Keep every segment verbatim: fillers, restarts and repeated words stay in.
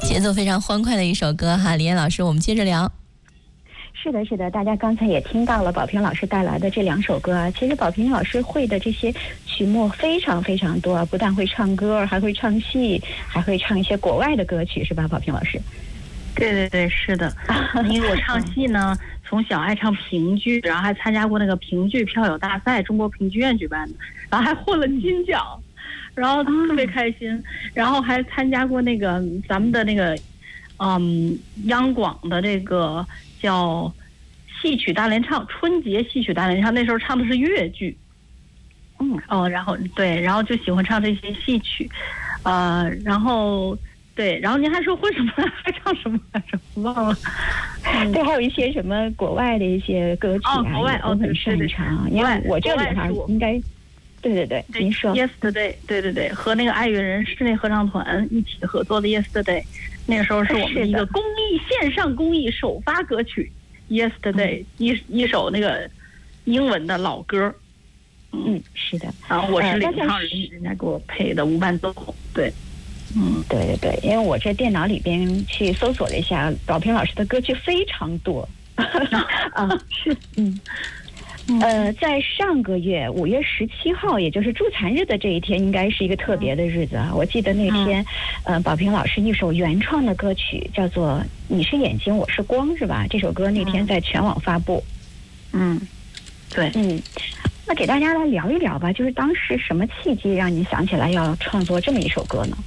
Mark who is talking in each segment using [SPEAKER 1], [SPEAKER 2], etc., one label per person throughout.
[SPEAKER 1] 节奏非常欢快的一首歌哈，李艳老师，我们接着聊。
[SPEAKER 2] 是的，是的，大家刚才也听到了宝平老师带来的这两首歌啊。其实宝平老师会的这些曲目非常非常多，不但会唱歌，还会唱戏，还会唱一些国外的歌曲，是吧，宝平老师？
[SPEAKER 3] 对对对，是的。因为我唱戏呢，从小爱唱评剧，然后还参加过那个评剧票友大赛，中国评剧院举办的，然后还获了金奖，然后特别开心。然后还参加过那个咱们的那个，嗯，央广的这个叫戏曲大联唱，春节戏曲大联唱，那时候唱的是粤剧。嗯，哦，然后对，然后就喜欢唱这些戏曲，呃，然后。对，然后您还说会什么，还唱什么来着？我忘了。
[SPEAKER 2] 嗯、对，还有一些什么国外的一些歌曲啊，
[SPEAKER 3] 哦，国外
[SPEAKER 2] 哦很擅长。因为我这里哈应该，对对对，您说。
[SPEAKER 3] Yesterday， 对对对，和那个爱乐人室内合唱团一起合作的 Yesterday， 那个时候是我们一个公益线上公益首发歌曲 Yesterday，、嗯、一一首那个英文的老歌。
[SPEAKER 2] 嗯，是的。
[SPEAKER 3] 然后我是领唱人，人家给我配的无伴奏，对。
[SPEAKER 2] 嗯，对对对，因为我这电脑里边去搜索了一下，宝平老师的歌曲非常多。啊，是，嗯，呃，在上个月五月十七号，也就是助残日的这一天，应该是一个特别的日子啊。我记得那天，嗯、呃，宝平老师一首原创的歌曲叫做《你是眼睛，我是光》，是吧？这首歌那天在全网发布。
[SPEAKER 3] 嗯，对，
[SPEAKER 2] 嗯。那给大家来聊一聊吧，就是当时什么契机让你想起来要创作这么一首歌呢？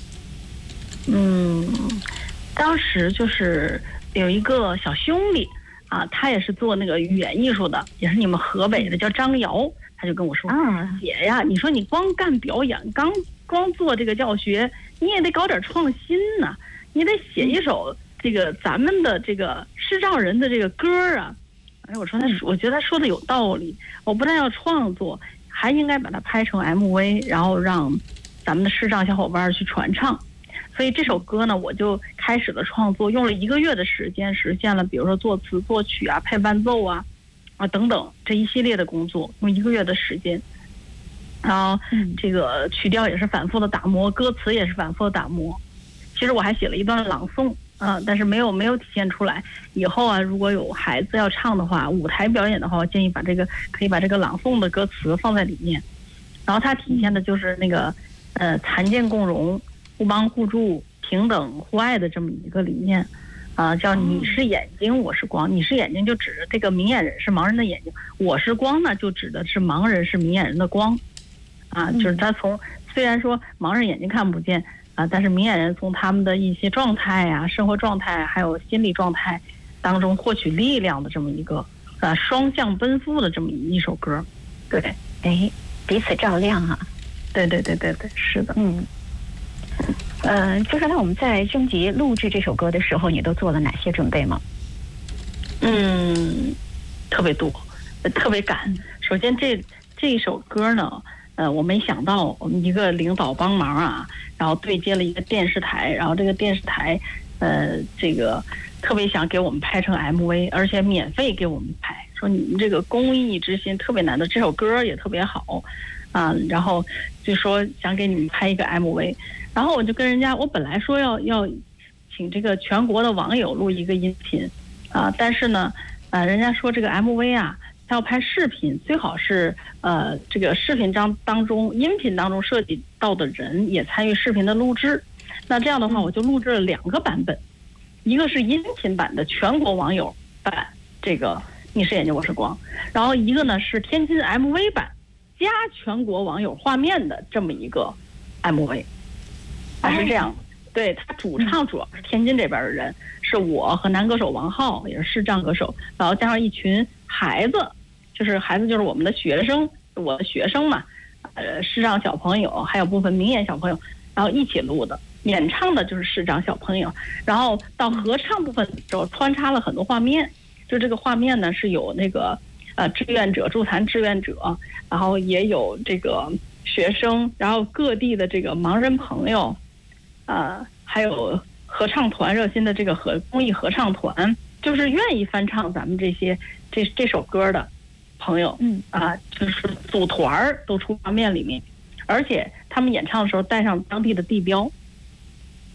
[SPEAKER 3] 嗯，当时就是有一个小兄弟啊，他也是做那个语言艺术的，也是你们河北的，叫张瑶，他就跟我说：“啊，姐呀，你说你光干表演，刚光做这个教学，你也得搞点创新呐、啊，你得写一首这个咱们的这个视障人的这个歌啊。”哎，我说他，我觉得他说的有道理，我不但要创作，还应该把它拍成 M V， 然后让咱们的视障小伙伴去传唱。所以这首歌呢，我就开始了创作，用了一个月的时间实现了，比如说作词作曲啊、配伴奏啊、啊等等这一系列的工作，用一个月的时间。然后这个曲调也是反复的打磨，歌词也是反复的打磨。其实我还写了一段朗诵啊、呃，但是没有没有体现出来。以后啊，如果有孩子要唱的话，舞台表演的话，我建议把这个可以把这个朗诵的歌词放在里面。然后它体现的就是那个呃残健共融、互帮互助、平等互爱的这么一个理念，啊、呃，叫你是眼睛，我是光。你是眼睛就指着这个明眼人是盲人的眼睛，我是光呢就指的是盲人是明眼人的光，啊，就是他从虽然说盲人眼睛看不见啊，但是明眼人从他们的一些状态啊、生活状态还有心理状态当中获取力量的这么一个啊双向奔赴的这么一首歌，对，
[SPEAKER 2] 哎，彼此照亮啊，
[SPEAKER 3] 对对对对对，是的，
[SPEAKER 2] 嗯。呃，就是那我们在征集录制这首歌的时候，你都做了哪些准备吗？
[SPEAKER 3] 嗯，特别多，特别赶。首先这这一首歌呢，呃，我没想到我们一个领导帮忙啊，然后对接了一个电视台，然后这个电视台，呃，这个特别想给我们拍成 M V， 而且免费给我们拍，说你们这个公益之心特别难得，这首歌也特别好。啊，然后就说想给你们拍一个 M V， 然后我就跟人家，我本来说要要请这个全国的网友录一个音频，啊，但是呢，呃，人家说这个 M V 啊，他要拍视频，最好是呃这个视频当当中音频当中涉及到的人也参与视频的录制，那这样的话我就录制了两个版本，一个是音频版的全国网友版，这个你是眼睛我是光，然后一个呢是天津 M V 版。加全国网友画面的这么一个 M V， 它是这样，对，他主唱主要是天津这边的人，是我和男歌手王浩，也是视障歌手，然后加上一群孩子，就是孩子就是我们的学生，我的学生嘛，呃，视障小朋友，还有部分明眼小朋友，然后一起录的，演唱的就是视障小朋友，然后到合唱部分的时候穿插了很多画面，就这个画面呢是有那个。呃，志愿者、助残志愿者，然后也有这个学生，然后各地的这个盲人朋友，呃，还有合唱团热心的这个合公益合唱团，就是愿意翻唱咱们这些这这首歌的朋友，嗯啊、呃，就是组团儿都出画面里面，而且他们演唱的时候带上当地的地标，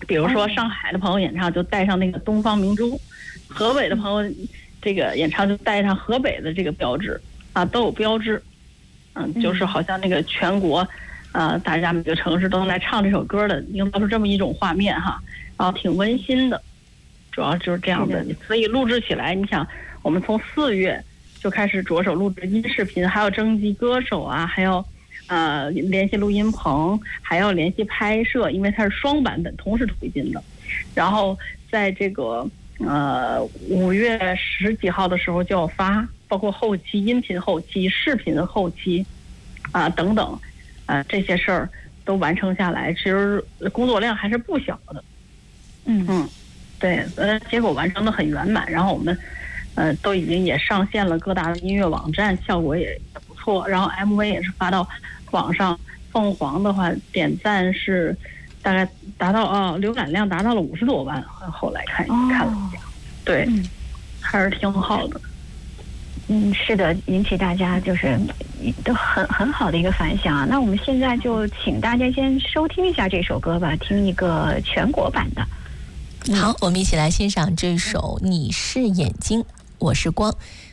[SPEAKER 3] 比如说上海的朋友演唱就带上那个东方明珠，河北的朋友这个演唱就带上河北的这个标志啊，都有标志。嗯，就是好像那个全国，呃，大家每个城市都来唱这首歌的，营造出这么一种画面哈，然后挺温馨的，主要就是这样的。所以录制起来，你想，我们从四月就开始着手录制音视频，还要征集歌手啊，还要呃联系录音棚，还要联系拍摄，因为它是双版本同时推进的。然后在这个呃五月十几号的时候就要发。包括后期、音频后期、视频的后期，啊、呃、等等，啊这些事儿都完成下来，其实工作量还是不小的。
[SPEAKER 2] 嗯
[SPEAKER 3] 嗯，对，呃，结果完成的很圆满。然后我们，呃，都已经也上线了各大的音乐网站，效果也也不错。然后 M V 也是发到网上，凤凰的话点赞是大概达到啊、哦、浏览量达到了五十多万。后来看、哦、看了一下，对、嗯，还是挺好的。
[SPEAKER 2] 嗯，是的，引起大家就是都很很好的一个反响啊。那我们现在就请大家先收听一下这首歌吧，听一个全国版的。
[SPEAKER 1] 好，我们一起来欣赏这首《你是眼睛，我是光》。